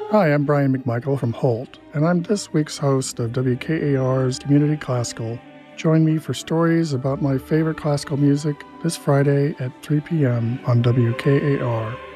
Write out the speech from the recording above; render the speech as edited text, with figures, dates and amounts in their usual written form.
Hi, I'm Brian McMichael from Holt, and I'm this week's host of WKAR's Community Classical. Join me for stories about my favorite classical music this Friday at 3 p.m. on WKAR.